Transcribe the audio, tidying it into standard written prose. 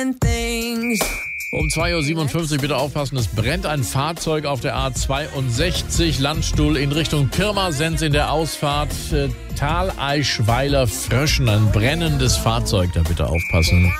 Um 2.57 Uhr bitte aufpassen, es brennt ein Fahrzeug auf der A62 Landstuhl in Richtung Pirmasens in der Ausfahrt Thaleischweiler Fröschen. Ein brennendes Fahrzeug, da bitte aufpassen.